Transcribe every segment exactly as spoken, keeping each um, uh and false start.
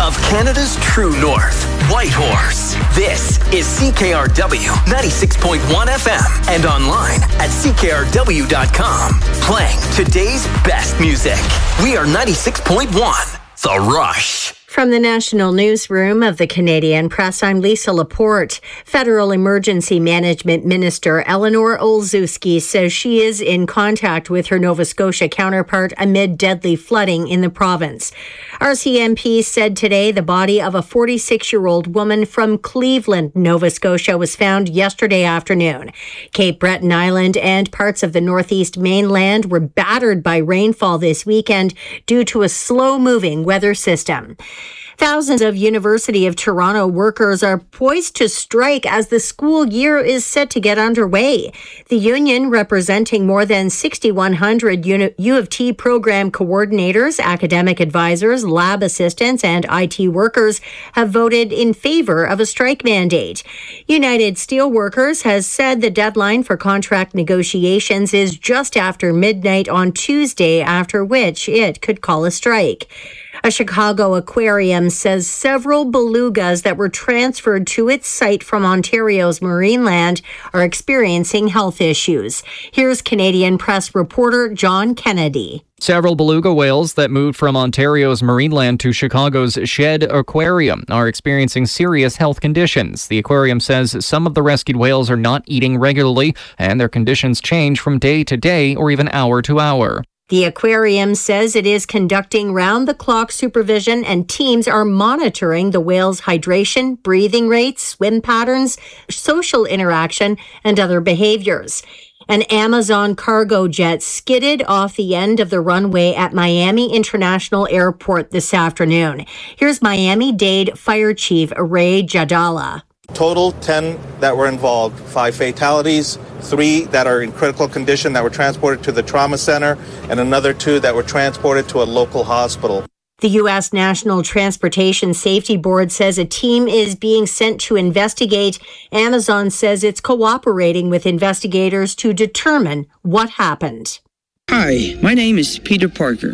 of Canada's true north, Whitehorse. This is C K R W ninety-six point one F M and online at C K R W dot com. Playing today's best music. We are ninety-six point one, The Rush. From the National Newsroom of the Canadian Press, I'm Lisa Laporte. Federal Emergency Management Minister Eleanor Olszewski says she is in contact with her Nova Scotia counterpart amid deadly flooding in the province. R C M P said today the body of a forty-six-year-old woman from Cleveland, Nova Scotia, was found yesterday afternoon. Cape Breton Island and parts of the northeast mainland were battered by rainfall this weekend due to a slow-moving weather system. Thousands of University of Toronto workers are poised to strike as the school year is set to get underway. The union, representing more than six thousand one hundred U of T program coordinators, academic advisors, lab assistants, and I T workers, have voted in favor of a strike mandate. United Steelworkers has said the deadline for contract negotiations is just after midnight on Tuesday, after which it could call a strike. A Chicago aquarium says several belugas that were transferred to its site from Ontario's Marineland are experiencing health issues. Here's Canadian Press reporter John Kennedy. Several beluga whales that moved from Ontario's Marineland to Chicago's Shed Aquarium are experiencing serious health conditions. The aquarium says some of the rescued whales are not eating regularly, and their conditions change from day to day or even hour to hour. The aquarium says it is conducting round-the-clock supervision, and teams are monitoring the whales' hydration, breathing rates, swim patterns, social interaction, and other behaviors. An Amazon cargo jet skidded off the end of the runway at Miami International Airport this afternoon. Here's Miami-Dade Fire Chief Ray Jadala. Total ten that were involved, five fatalities, three that are in critical condition that were transported to the trauma center, and another two that were transported to a local hospital. The U S National Transportation Safety Board says a team is being sent to investigate. Amazon says it's cooperating with investigators to determine what happened. Hi, my name is Peter Parker.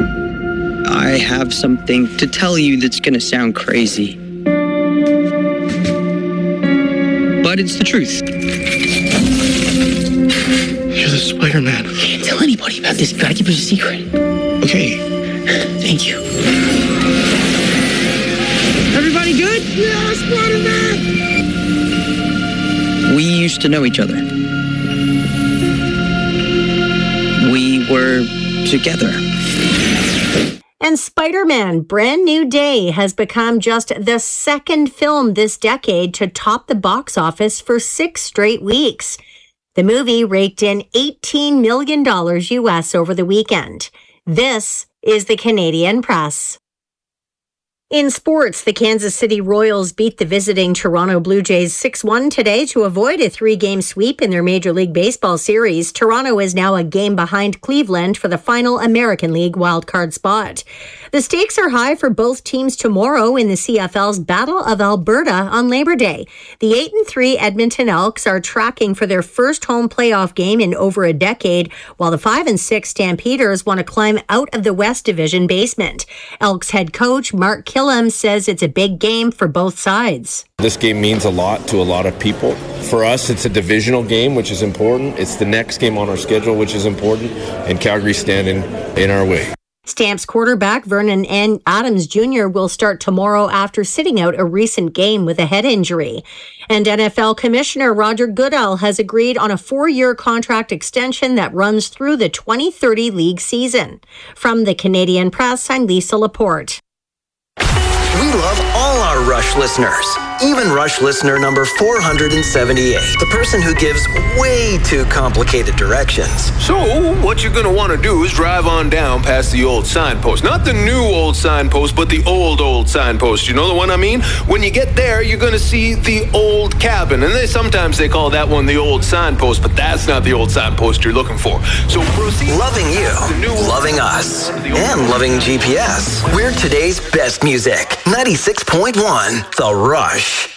I have something to tell you that's going to sound crazy. But it's the truth. You're the Spider-Man. Can't tell anybody about this. Gotta keep it a secret. Okay. Thank you. Everybody good? Yeah, Spider-Man! We used to know each other. We were together. And Spider-Man: Brand New Day has become just the second film this decade to top the box office for six straight weeks. The movie raked in eighteen million dollars U S over the weekend. This is the Canadian Press. In sports, the Kansas City Royals beat the visiting Toronto Blue Jays six one today to avoid a three-game sweep in their Major League Baseball series. Toronto is now a game behind Cleveland for the final American League wildcard spot. The stakes are high for both teams tomorrow in the C F L's Battle of Alberta on Labor Day. The eight and three Edmonton Elks are tracking for their first home playoff game in over a decade, while the five and six Stampeders want to climb out of the West Division basement. Elks head coach Mark Killam says it's a big game for both sides. This game means a lot to a lot of people. For us, it's a divisional game, which is important. It's the next game on our schedule, which is important, and Calgary's standing in our way. Stamps quarterback Vernon Adams Junior will start tomorrow after sitting out a recent game with a head injury. And N F L Commissioner Roger Goodell has agreed on a four-year contract extension that runs through the twenty thirty league season. From the Canadian Press, I'm Lisa Laporte. We love all our Rush listeners, even Rush listener number four hundred seventy-eight, the person who gives way too complicated directions. So, what you're going to want to do is drive on down past the old signpost. Not the new old signpost, but the old, old signpost. You know the one I mean? When you get there, you're going to see the old cabin. And they sometimes they call that one the old signpost, but that's not the old signpost you're looking for. So proceed. Loving you, loving us, and loving G P S. We're today's best music. ninety-six point one, The Rush.